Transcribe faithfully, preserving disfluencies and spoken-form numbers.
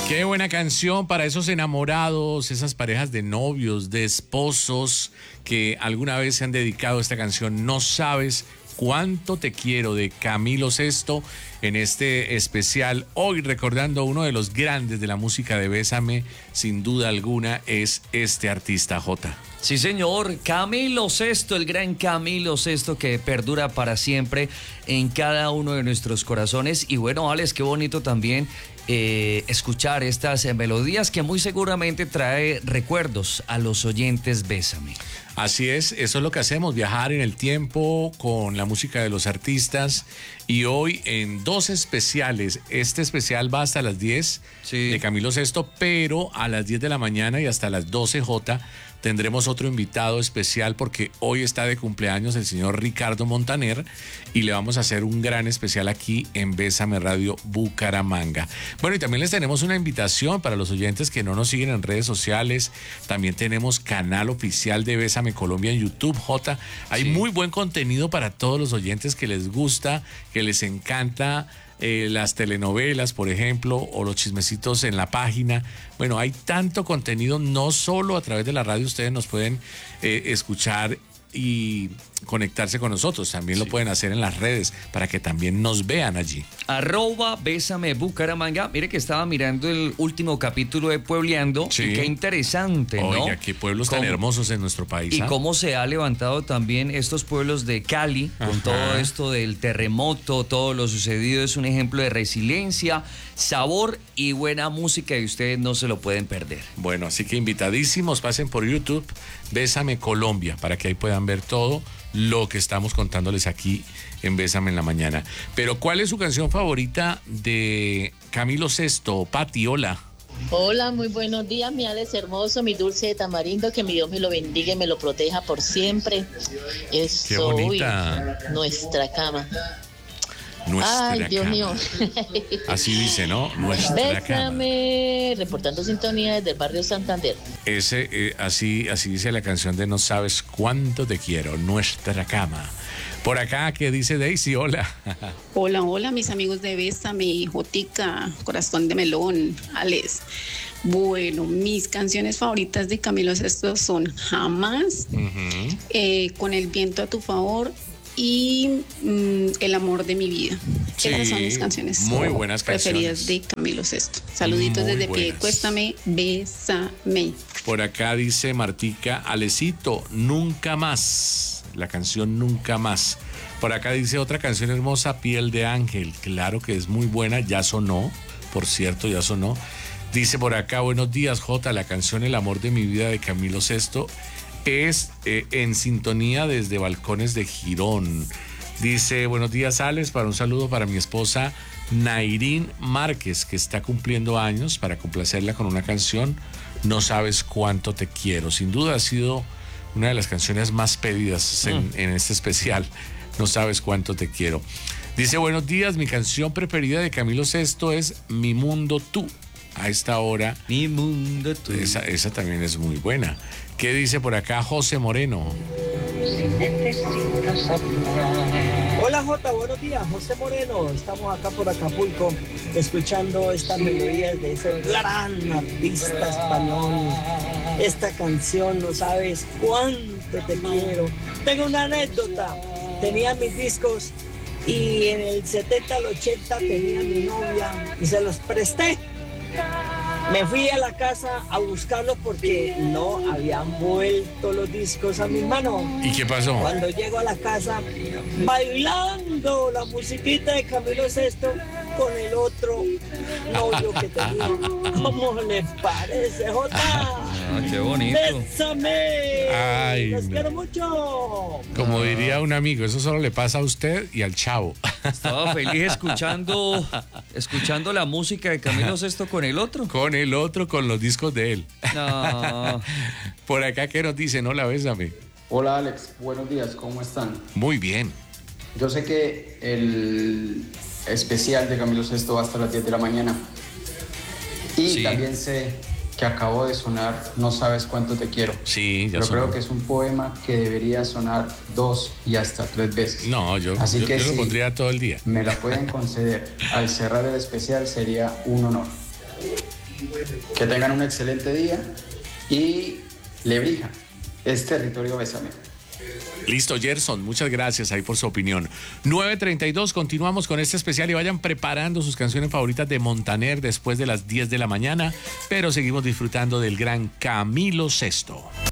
Qué buena canción para esos enamorados, esas parejas de novios, de esposos que alguna vez se han dedicado a esta canción. No sabes cuánto te quiero, de Camilo Sesto, en este especial. Hoy recordando uno de los grandes de la música de Bésame, sin duda alguna, es este artista, Jota. Sí, señor, Camilo Sesto, el gran Camilo Sesto, que perdura para siempre en cada uno de nuestros corazones. Y bueno, Alex, qué bonito también eh, escuchar estas eh, melodías que muy seguramente trae recuerdos a los oyentes Bésame. Así es, eso es lo que hacemos, viajar en el tiempo con la música de los artistas. Y hoy en dos especiales, este especial va hasta las diez, sí, de Camilo Sesto, pero a las diez de la mañana y hasta las doce, Jota, tendremos otro invitado especial porque hoy está de cumpleaños el señor Ricardo Montaner y le vamos a hacer un gran especial aquí en Bésame Radio Bucaramanga. Bueno, y también les tenemos una invitación para los oyentes que no nos siguen en redes sociales. También tenemos canal oficial de Bésame Colombia en YouTube, Jota. Hay sí. muy buen contenido para todos los oyentes que les gusta, que les encanta eh, las telenovelas, por ejemplo, o los chismecitos en la página. Bueno, hay tanto contenido, no solo a través de la radio ustedes nos pueden eh, escuchar y conectarse con nosotros, también sí. lo pueden hacer en las redes para que también nos vean allí. Arroba Bésame Bucaramanga. Mire que estaba mirando el último capítulo de Puebleando, sí. y qué interesante, ¿no? Oiga, qué pueblos tan hermosos en nuestro país. Y ¿ah? cómo se ha levantado también estos pueblos de Cali, con Ajá. todo esto del terremoto, todo lo sucedido. Es un ejemplo de resiliencia, sabor y buena música, y ustedes no se lo pueden perder. Bueno, así que invitadísimos, pasen por YouTube, Bésame Colombia, para que ahí puedan ver todo lo que estamos contándoles aquí en Bésame en la Mañana. Pero ¿cuál es su canción favorita de Camilo Sesto? Pati, hola. Hola, muy buenos días, mi Alex hermoso, mi dulce de tamarindo, que mi Dios me lo bendiga y me lo proteja por siempre. Es Qué bonita. Nuestra cama. Nuestra Ay, Dios cama. mío. Así dice, ¿no? Nuestra Bésame, cama. reportando sintonía desde el barrio Santander. Ese, eh, así, así dice la canción de No sabes cuánto te quiero, Nuestra cama. Por acá, ¿qué dice Daisy? Hola. Hola, hola, mis amigos de Bésame, Jotica, Corazón de Melón, Alex. Bueno, mis canciones favoritas de Camilo Sesto son Jamás, uh-huh. eh, Con el viento a tu favor y mm, El amor de mi vida. Sí, esas son mis canciones muy buenas preferidas canciones de Camilo Sesto. Saluditos muy desde buenas. Piedecuéstame, Bésame. Por acá dice Martica, Alecito, Nunca Más. La canción Nunca Más. Por acá dice otra canción hermosa, Piel de Ángel. Claro que es muy buena, ya sonó, por cierto, ya sonó. Dice por acá, buenos días, Jota, la canción El amor de mi vida de Camilo Sesto es eh, en sintonía desde Balcones de Girón. Dice, buenos días, Alex, para un saludo para mi esposa Nairín Márquez, que está cumpliendo años, para complacerla con una canción, No sabes cuánto te quiero. Sin duda ha sido una de las canciones más pedidas en, mm. en este especial, No sabes cuánto te quiero. Dice, buenos días, mi canción preferida de Camilo Sesto es Mi Mundo Tú. A esta hora. Mi Mundo Tú. Esa, esa también es muy buena. ¿Qué dice por acá José Moreno? Hola Jota, buenos días, José Moreno. Estamos acá por Acapulco escuchando estas melodías de ese gran artista español. Esta canción, No sabes cuánto te quiero. Tengo una anécdota. Tenía mis discos y en el setenta al ochenta tenía mi novia y se los presté. Me fui a la casa a buscarlos porque no habían vuelto los discos a mis manos. ¿Y qué pasó? Cuando llego a la casa, bailando la musiquita de Camilo Sesto con el otro novio que tenía. ¿Cómo le parece, Jota? Ah, qué bonito. ¡Bésame! Ay, ¡Los no. quiero mucho! Como diría un amigo, eso solo le pasa a usted y al chavo. Estaba feliz escuchando, escuchando la música de Camilo Sesto con el otro. Con el otro, con los discos de él. No. Por acá, ¿qué nos dicen? Hola, Bésame. Hola, Alex. Buenos días. ¿Cómo están? Muy bien. Yo sé que el especial de Camilo Sesto va hasta las diez de la mañana. Y sí. también sé que acabó de sonar No sabes cuánto te quiero. Sí, ya Pero sonó. creo que es un poema que debería sonar dos y hasta tres veces. No, yo, Así yo, que yo si lo pondría todo el día. me la pueden conceder al cerrar el especial sería un honor. Que tengan un excelente día y Lebrija es territorio Bésame. Listo, Gerson, muchas gracias ahí por su opinión. nueve treinta y dos, continuamos con este especial y vayan preparando sus canciones favoritas de Montaner después de las diez de la mañana, pero seguimos disfrutando del gran Camilo Sesto.